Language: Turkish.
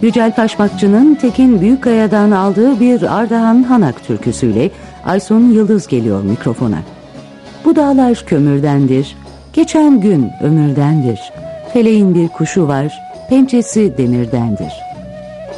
Yücel Paşmakçı'nın Tekin Büyükkaya'dan aldığı bir Ardahan Hanak türküsüyle Aysun Yıldız geliyor mikrofona. Bu dağlar kömürdendir, geçen gün ömürdendir. Feleğin bir kuşu var, pençesi demirdendir.